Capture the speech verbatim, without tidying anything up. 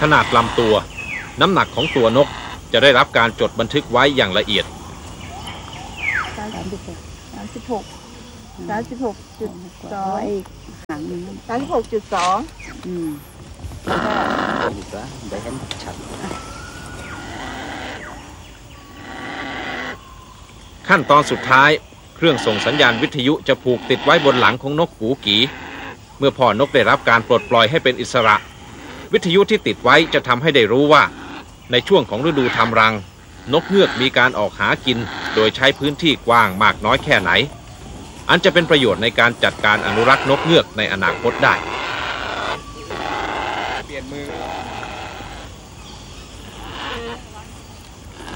ขนาดลำตัวน้ำหนักของตัวนกจะได้รับการจดบันทึกไว้อย่างละเอียดสามสิบหกสามสิบหกสามสิบหกจุดสองหางสามสิบหกจุดสองอืมแล้วก็ได้เห็นชัดขั้นตอนสุดท้ายเครื่องส่งสัญญาณวิทยุจะผูกติดไว้บนหลังของนกกูกีเมื่อพ่อนกได้รับการปลดปล่อยให้เป็นอิสระวิทยุที่ติดไว้จะทำให้ได้รู้ว่าในช่วงของฤดูทำรังนกเงือกมีการออกหากินโดยใช้พื้นที่กว้างมากน้อยแค่ไหนอันจะเป็นประโยชน์ในการจัดการอนุรักษ์นกเงือกในอนาคตได้เปลี่ยนมือ